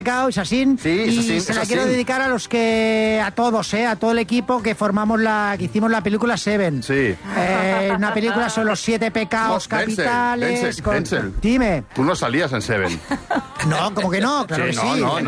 y Sassin, se la quiero dedicar a todos, a todo el equipo que formamos que hicimos la película Seven. Sí. Una película sobre los 7 pecados capitales. Denzel. Dime. Tú no salías en Seven. No, como que no, claro que sí. No.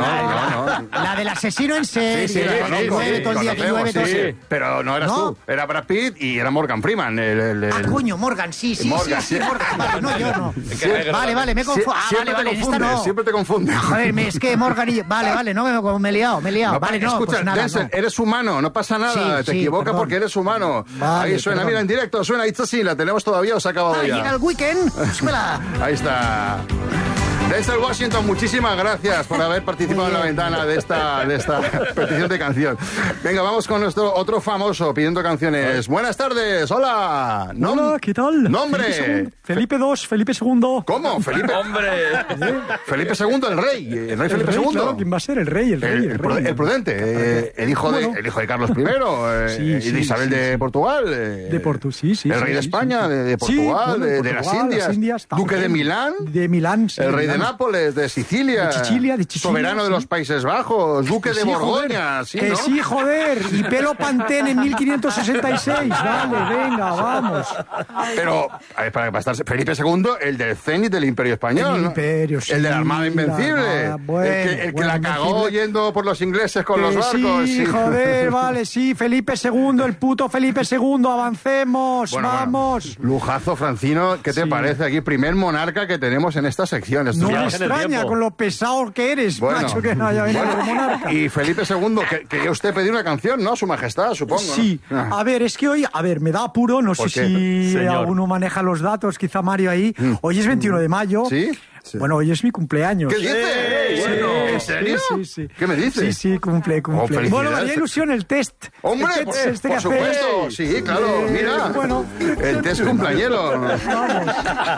La del asesino en serie. Sí, todo el día que llueve, todo. Sí. Pero no eras tú, era Brad Pitt y era Morgan Freeman. Coño, Morgan, sí. Morgan. Vale, no, yo no. Vale, me confundo. Siempre te confundes. Joder, es que Morgan y... Vale, no, me he liado. Vale, no, escucha, pues nada, Denzel, eres humano, no pasa nada. Te equivocas porque eres humano. Vale, ahí suena, mira, en directo, suena. It's así, la tenemos todavía o se ha acabado ya. Llega el weekend, Ahí está. Denzel Washington, muchísimas gracias por haber participado en la ventana de esta petición de canción. Venga, vamos con nuestro otro famoso pidiendo canciones. Buenas tardes, hola. Hola, ¿qué tal? Nombre. Felipe II, Felipe II. ¿Cómo? Felipe. ¡Hombre! Felipe II, el rey Felipe II. Claro, ¿quién va a ser? El rey. El prudente. El hijo de Carlos I. Y de Isabel de Portugal. De Portugal, sí. El rey de España, de Portugal, de las Indias. Duque de Milán. De Milán, sí. El rey de Nápoles, de Sicilia. De Sicilia. Soberano de los Países Bajos. Duque de Borgoña. Sí, joder. Y pelo Pantene en 1566. Vale, venga, vamos. Pero, para estar Felipe II, el del cenit del Imperio Español. El Imperio, sí. El de la Armada Invencible. El que la cagó yendo por los ingleses con los barcos. Sí, joder, vale, sí. Felipe II, el puto Felipe II. Avancemos, vamos. Lujazo, Francino. ¿Qué te parece aquí? Primer monarca que tenemos en esta sección. No me extraña con lo pesado que eres, macho, que no haya venido como monarca. Y Felipe II, quería usted pedir una canción, ¿no? Su Majestad, supongo. Sí. ¿No? A ver, es que hoy, me da apuro, no sé si alguno maneja los datos, quizá Mario ahí. Hoy es 21 de mayo. ¿Sí? Sí. Bueno, hoy es mi cumpleaños. ¿Qué dices? ¿En serio? Sí. ¿Qué me dices? Sí, cumple. Bueno, me haría ilusión el test. ¡Hombre! Por supuesto. Sí, claro, mira. Bueno. El test cumpleañero. Vamos.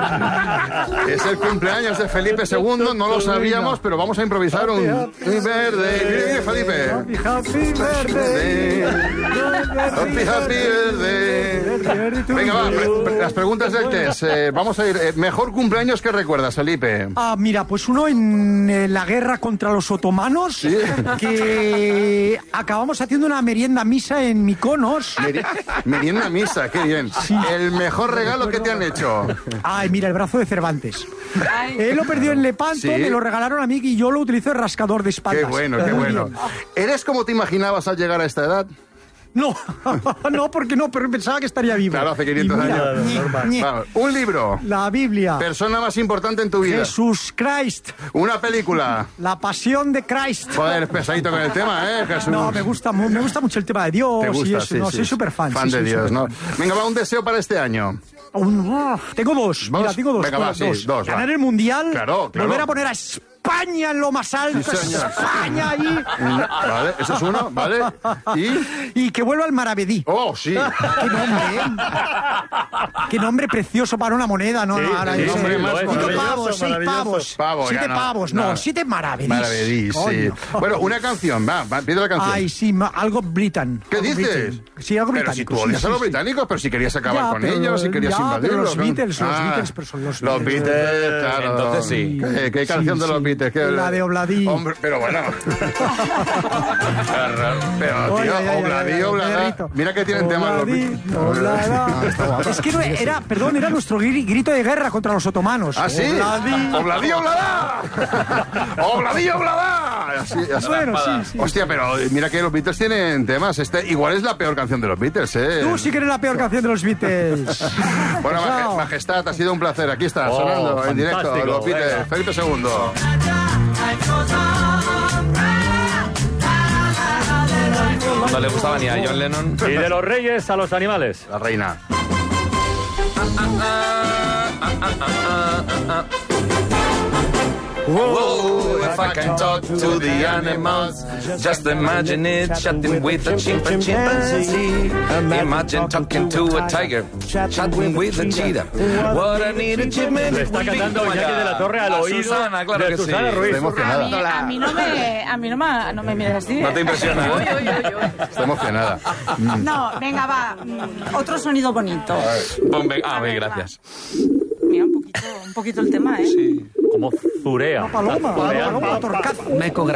Es el cumpleaños de Felipe II, no lo sabíamos, pero vamos a improvisar un verde. Felipe. Happy birthday. Happy birthday. Venga, va, las preguntas del test. Vamos a ir. Mejor cumpleaños que recuerdas, Felipe. Mira, pues uno en la guerra contra los otomanos, ¿sí? Que acabamos haciendo una merienda misa en Mykonos. Merienda misa, qué bien. Sí. El mejor regalo que te han hecho. Ay, mira, el brazo de Cervantes. Él lo perdió en Lepanto, ¿sí? Me lo regalaron a mí y yo lo utilizo de rascador de espaldas. Qué bueno. ¿Eres como te imaginabas al llegar a esta edad? No, porque no, pero pensaba que estaría vivo. Claro, hace 500 años. Vamos, un libro. La Biblia. Persona más importante en tu vida. Jesús Christ. Una película. La pasión de Christ. Joder, pesadito con el tema, Jesús. No, me gusta mucho el tema de Dios. ¿Te gusta? Y eso. Sí, no, soy súper fan. Fan de Dios, ¿no? Venga, va, un deseo para este año. Tengo dos. Mira, tengo dos. Venga, dos. Ganar el Mundial. Claro. Volver a poner a España en lo más alto. Sí, España ahí. Vale, ese es uno, ¿vale? Y que vuelva al Maravedí. Oh, sí. Qué nombre, Qué nombre precioso para una moneda, ¿no? Sí, Ahora, nombre más 5 pavos, 6 pavos. 7 pavos, no, 7 maravedís. Maravedís, sí. Bueno, una canción, va, pide la canción. Ay, sí, algo Britan. ¿Qué dices? Sí, algo pero británico. Si tú odias a los británicos, pero si querías acabar con ellos, si querías invadirlos. Los Beatles, pero son los Beatles. Los Beatles, claro. Entonces sí. ¿Qué canción de los Beatles? La de Obladí. Hombre, pero bueno. Pero, tío, Obladí. Mira que tienen temas los Beatles. Es que era nuestro grito de guerra contra los otomanos. ¿Ah, sí? Obladí. Obladí. Así. Bueno, sí. Hostia, pero mira que los Beatles tienen temas. Igual es la peor canción de los Beatles, ¿eh? Tú sí que eres la peor canción de los Beatles. Bueno, Majestad, ha sido un placer. Aquí está, sonando en directo los Beatles. Felipe II. No le gustaba ni a John Lennon. Y de los reyes a los animales. La reina. Whoa, if I can talk to the animals, just imagine it, chatting with a chimpanzee. Imagine talking to a tiger, chatting with a cheetah. What I need achievement. Le está cantando Iñaki de la Torre al oído Susana, claro de que Susana sí. Ruiz. Estoy emocionada. A mí no me mires así. ¿No te impresiona? Estoy emocionada. No, venga, va. Otro sonido bonito. Gracias. Mira, un poquito el tema, ¿eh? Sí. como zurea. Paloma, Zureando. torcaz. Una ecografía.